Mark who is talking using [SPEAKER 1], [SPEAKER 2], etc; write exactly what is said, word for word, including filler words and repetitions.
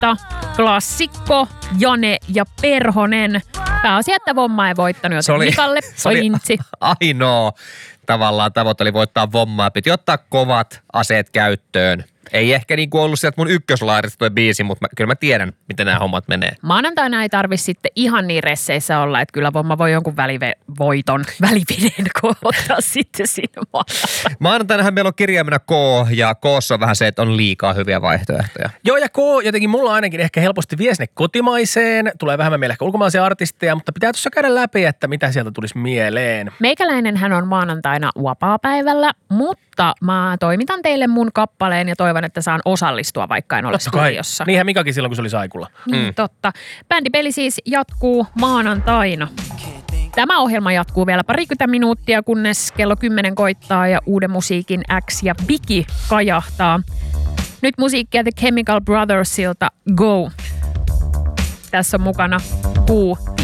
[SPEAKER 1] mutta klassikko Jane ja Perhonen. Pääasia, että Vomma ei voittanut, joten
[SPEAKER 2] oli,
[SPEAKER 1] Mikalle pointsi.
[SPEAKER 2] Ainoa tavallaan tavoite oli voittaa Vommaa. Piti ottaa kovat aseet käyttöön. Ei ehkä niin kuin ollut sieltä mun ykköslaarista toi biisi, mutta mä, kyllä mä tiedän, miten nämä hommat menee.
[SPEAKER 1] Maanantaina ei tarvitse sitten ihan niin resseissä olla, että kyllä Vomma voi jonkun välivoiton, väliveden koota sitten siinä maanantaina.
[SPEAKER 2] Maanantainahan meillä on kirjaimena K, ja K:ssa on vähän se, että on liikaa hyviä vaihtoehtoja.
[SPEAKER 3] Joo, ja K jotenkin mulla ainakin ehkä helposti vie sinne kotimaiseen. Tulee vähemmän meillä ehkä ulkomaisia artisteja, mutta pitää tuossa käydä läpi, että mitä sieltä tulisi mieleen.
[SPEAKER 1] Meikäläinenhän on maanantaina vapaapäivällä, mutta mä toimitan teille mun kappaleen ja toivon, että saan osallistua, vaikka en ole
[SPEAKER 3] Totta kai.
[SPEAKER 1] studiossa.
[SPEAKER 3] Niinhän Mikakin silloin, kun se oli Saikulla.
[SPEAKER 1] Niin, mm. totta. Bändipeli siis jatkuu maanantaina. Tämä ohjelma jatkuu vielä parikymmentä minuuttia, kunnes kello kymmenen koittaa ja uuden musiikin X ja Biggie kajahtaa. Nyt musiikkia The Chemical Brothersilta Go. Tässä on mukana Puu